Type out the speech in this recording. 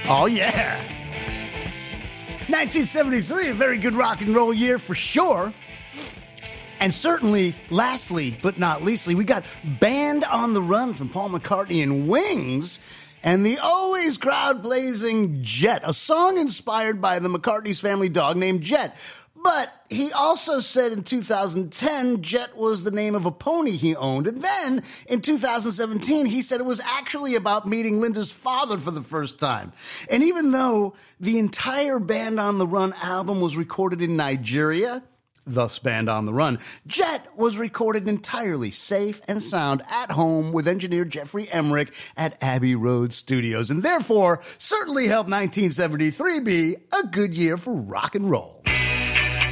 Oh, yeah. 1973, a very good rock and roll year for sure. And certainly, lastly but not leastly, we got Band on the Run from Paul McCartney and Wings, and the always crowd-blazing Jet, a song inspired by the McCartney's family dog named Jet. But he also said in 2010, Jet was the name of a pony he owned. And then in 2017, he said it was actually about meeting Linda's father for the first time. And even though the entire Band on the Run album was recorded in Nigeria, thus Band on the Run, Jet was recorded entirely safe and sound at home with engineer Jeffrey Emmerich at Abbey Road Studios, and therefore certainly helped 1973 be a good year for rock and roll.